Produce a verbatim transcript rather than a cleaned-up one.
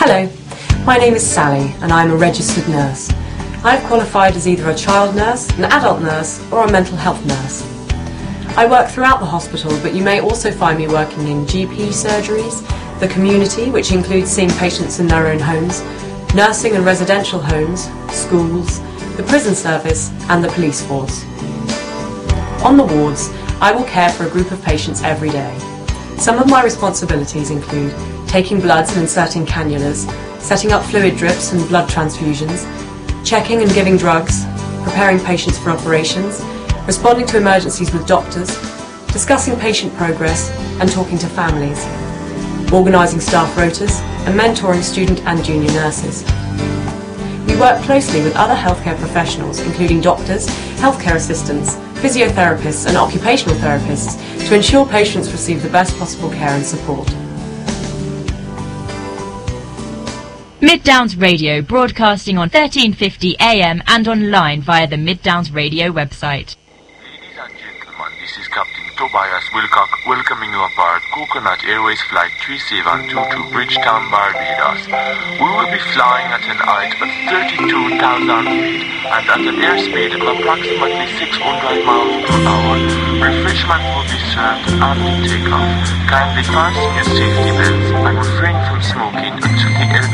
Hello, my name is Sally and I'm a registered nurse. I've qualified as either a child nurse, an adult nurse or a mental health nurse. I work throughout the hospital, but you may also find me working in G P surgeries, the community, which includes seeing patients in their own homes, nursing and residential homes, schools, the prison service and the police force. On the wards, I will care for a group of patients every day. Some of my responsibilities include taking bloods and inserting cannulas, setting up fluid drips and blood transfusions, checking and giving drugs, preparing patients for operations, responding to emergencies with doctors, discussing patient progress and talking to families, organising staff rotas and mentoring student and junior nurses. We work closely with other healthcare professionals, including doctors, healthcare assistants, physiotherapists and occupational therapists, to ensure patients receive the best possible care and support. Mid Downs Radio, broadcasting on thirteen fifty A M and online via the Mid Downs Radio website. Ladies and gentlemen, this is Captain Tobias Wilcock welcoming you aboard Coconut Airways Flight three seven two to Bridgetown, Barbados. We will be flying at an height of thirty-two thousand feet and at an airspeed of approximately six hundred miles per hour. Refreshment will be served after takeoff. Kindly fasten your safety belts and refrain from smoking until the